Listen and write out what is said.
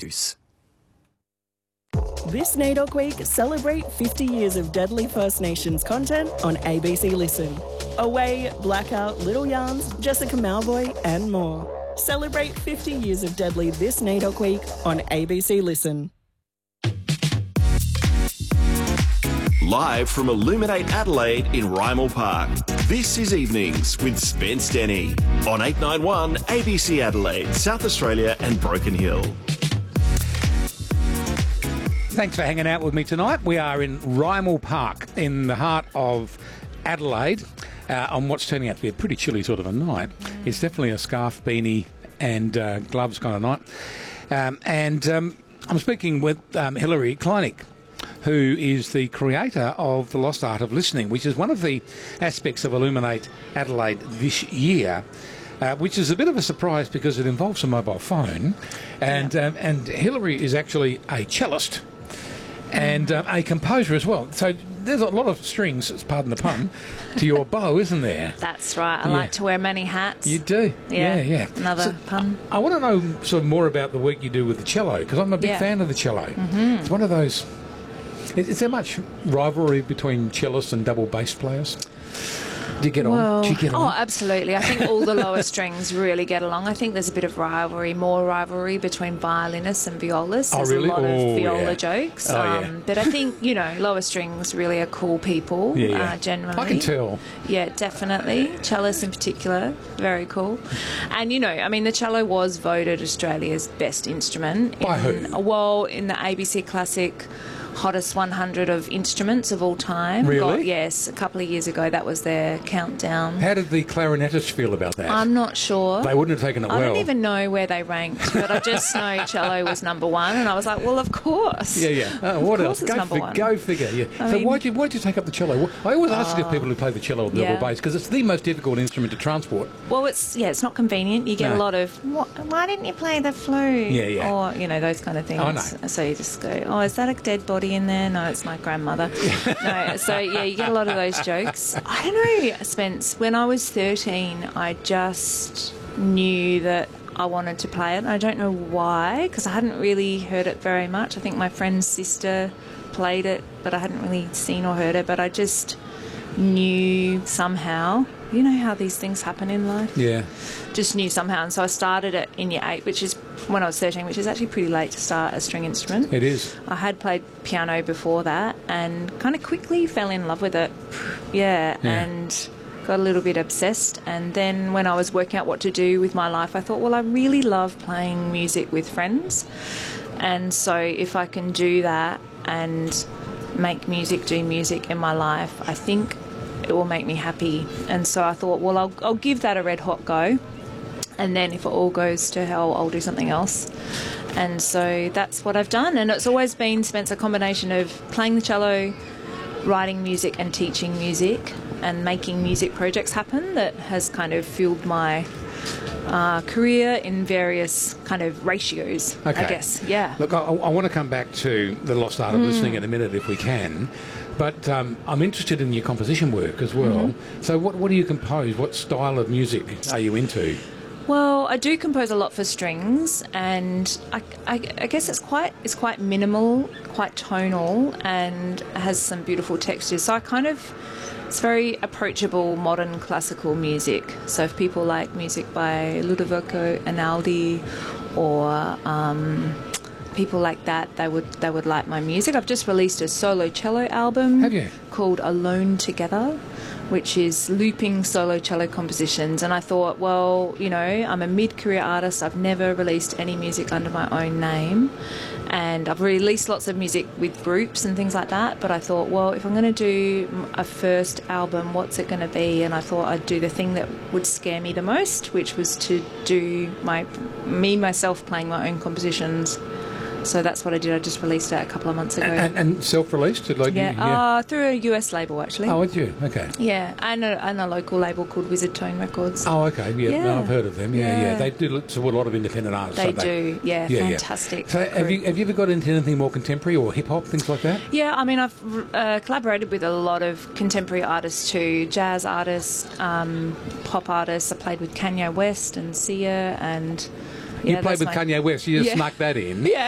use. This NAIDOC week, celebrate 50 years of Deadly First Nations content on ABC Listen. Away, Blackout, Little Yarns, Jessica Malvoy and more. Celebrate 50 years of Deadly this NAIDOC week on ABC Listen. Live from Illuminate Adelaide in Rymel Park, this is Evenings with Spence Denny on 891 ABC Adelaide, South Australia and Broken Hill. Thanks for hanging out with me tonight. We are in Rymel Park in the heart of Adelaide on what's turning out to be a pretty chilly sort of a night. It's definitely a scarf, beanie and gloves kind of night. I'm speaking with Hilary Kleinig, who is the creator of The Lost Art of Listening, which is one of the aspects of Illuminate Adelaide this year, which is a bit of a surprise because it involves a mobile phone. And Hilary is actually a cellist and a composer as well. So there's a lot of strings, pardon the pun, to your bow, isn't there? That's right. I like to wear many hats. You do? Yeah. Another pun. I want to know sort of more about the work you do with the cello, because I'm a big fan of the cello. Mm-hmm. It's one of those... Is there much rivalry between cellists and double bass players? Do you get on? Oh, absolutely. I think all the lower strings really get along. I think there's a bit of more rivalry between violinists and violists. There's a lot of viola jokes. But I think, lower strings really are cool people, generally. I can tell. Yeah, definitely. Cellists in particular, very cool. And, the cello was voted Australia's best instrument. By who? Well, in the ABC Classic Hottest 100 of instruments of all time. Really? Yes, a couple of years ago that was their countdown. How did the clarinetists feel about that? I'm not sure. They wouldn't have taken it well. I don't even know where they ranked, but I just know cello was number one, and I was like, well, of course. Yeah. What else? Go figure. Yeah. So why'd you take up the cello? I always ask people who play the cello or the double bass, because it's the most difficult instrument to transport. Well, it's not convenient. You get a lot of, why didn't you play the flute? Yeah. Or, those kind of things. I know. So you just go, is that a dead body in there? No, it's my grandmother. No, so you get a lot of those jokes. I don't know, Spence, when I was 13, I just knew that I wanted to play it. I don't know why, because I hadn't really heard it very much. I think my friend's sister played it, but I hadn't really seen or heard it, but I just knew somehow. You know how these things happen in life? Yeah. Just knew somehow. And so I started it in year 8, which is when I was 13, which is actually pretty late to start a string instrument. It is. I had played piano before that and kind of quickly fell in love with it. Yeah. And got a little bit obsessed. And then when I was working out what to do with my life, I thought, well, I really love playing music with friends. And so if I can do that and make music, do music in my life, I think it will make me happy. And so I thought, well, I'll give that a red hot go, and then if it all goes to hell, I'll do something else. And so that's what I've done. And it's always been, Spence, a combination of playing the cello, writing music and teaching music and making music projects happen that has kind of fueled my career in various kind of ratios, I guess. Yeah. Look, I want to come back to The Lost Art of Listening in a minute if we can. But I'm interested in your composition work as well. Mm-hmm. So what do you compose? What style of music are you into? Well, I do compose a lot for strings, and I guess it's quite minimal, quite tonal, and has some beautiful textures. So it's very approachable modern classical music. So if people like music by Ludovico Einaudi or people like that, they would like my music. I've just released a solo cello album. Have you? Called Alone Together, which is looping solo cello compositions. And I thought, well, I'm a mid-career artist. I've never released any music under my own name. And I've released lots of music with groups and things like that. But I thought, well, if I'm going to do a first album, what's it going to be? And I thought I'd do the thing that would scare me the most, which was to do myself playing my own compositions. So that's what I did. I just released it a couple of months ago. And self-released? Through a US label, actually. Oh, did you? Okay. Yeah, and a local label called Wizard Tone Records. Oh, okay. Yeah. No, I've heard of them. Yeah. They do support a lot of independent artists. They do. Yeah, fantastic. So have you ever got into anything more contemporary or hip-hop, things like that? Yeah, I mean, I've collaborated with a lot of contemporary artists too, jazz artists, pop artists. I played with Kanye West and Sia and... You played with Kanye West. You just snuck that in. Yeah.